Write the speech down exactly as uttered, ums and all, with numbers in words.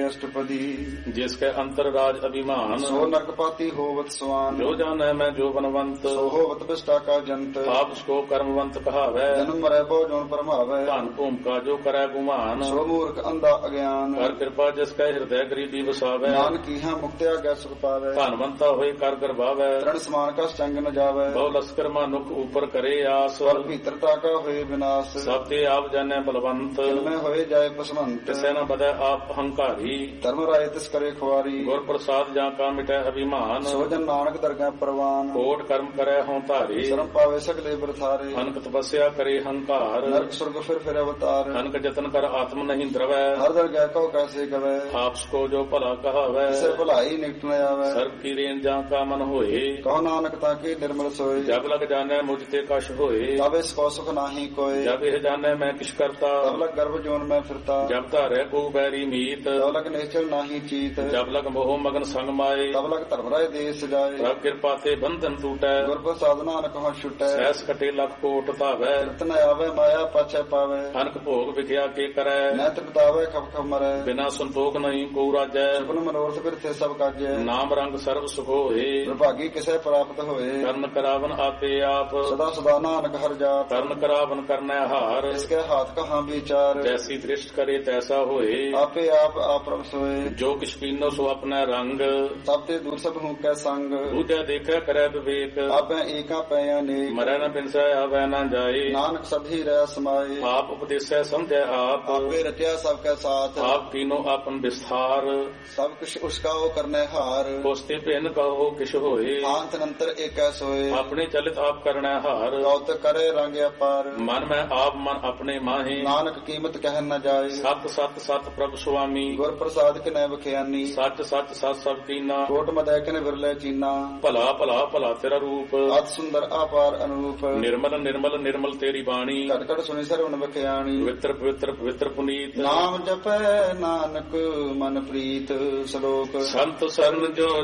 अष्टपदी। जिसके अंतर राज अभिमान, सो नरकपाती होवत स्वान। जो जाने मैं जो बनवंत, सो होवत विष्टा का जंत। आप उसको कर्मवंत कहावै, जन्म मरै बहु जोन परमावै। धन भूम का जो करे गुमान, सो मूर्ख अंधा अज्ञान। कर कृपा जिसके हृदय गरीबी वसावै, नान की है मुक्त्या गै सुख पावै। धनवंता होए कर गर्भावै, तरण समान का चंग न जावै। बहु लश्कर मानुख ऊपर करे आस, पर भीतरता का होए विनाश। सब ते आप जाने बलवंत, इनमें होए जाए पसमंत। किसे न बदे आप अहंकारी, धर्म राय तिस करे खुआरी। गुर प्रसाद जा का मिटे अभिमान, सोजन नानक दरगाह परवान। कोट कर्म करे हों धारे, शर्म पावे सगले बरथारे। अनक तपस्या करे हंकार, नरक स्वर्ग फिर फिर अवतार। अनक जतन कर आत्म नहीं द्रवै, हर दरगाह को कैसे गवै। आपको जो भला कहावै, इसे भलाई निकट न आवे। सर्व की रेन जा का मन होए, कहो नानक ताके निर्मल सोए। जब लग जाने मुझ ते कश होए, तब इसको सुख नाही कोय। जब यह जाने मैं किश करता, तब लग गर्भ जोन में फिरता। जब तारे को बैरी मीत, तब लग निश्चल नाही चीत। जब लग मोह मगन संग माए, तब लग धर्म राय देश जाए। प्रभ कृपा ते बंधन टूटै, गुर प्रसाद नानक हो छुटै। सहस कटे लख कोट धावै, रतन आवे माया पाछे पावे। अनक भोग विख्या के करै, नैत बितावे खप खप मरै। बिना संतोख नहीं को राजै, सपन मनोरथ फिर थे सब काजै। नाम रंग सर्व सुख होए, दुर्भागी किसे प्राप्त होए। कर्ण करावन आपे आप, सदा सदा नानक हर जाप। कर्ण करावन करनै हार, इसके हाथ कहाँ विचार। जैसी दृष्ट करे तैसा होए, आपे आप आप प्रभ सोए। जो किछ पीनो सो अपना रंग, सब ते दूर सब हूँ कै संग। दूजा देखे करे विवेक, आपे एका पै अनेक। मरै न बिनसै आवे न जाए, नानक सभी रह समाये। आप उपदेशै समझै आप, आपे रटिया सबके साथ। आप कीनो आपन विस्तार, सब कुछ उसका वो करने हार। कोस्ते भिन्न कहो किश होए, अंत नंतर एक सोए। अपने चलित आप करनै हार, गौत करे रंग अपार। मन में आप मन अपने माहे, नानक कीमत कह न जाए। सत सत सत प्रभु स्वामी, गुर प्रसाद के नैव खयानी। सच सच सत सब कीना, कोट मदै के विरले चीना। भला भला भला तेरा रूप, अत सुंदर अपार अनुरूप। निर्मल निर्मल निर्मल तेरी बाणी, घट घट सुनि सरवण बखयानी। पवित्र पवित्र पवित्र पुनीत, नाम जपै नानक मन प्रीत। श्लोक संत शरण जो